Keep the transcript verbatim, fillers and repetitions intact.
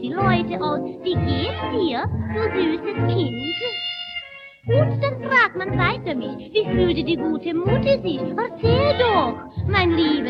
die Leute aus. Wie geht's dir, du süßes Kind? Gut, dann fragt man weiter mich, wie fühlte die gute Mutti sich? Erzähl doch, mein liebes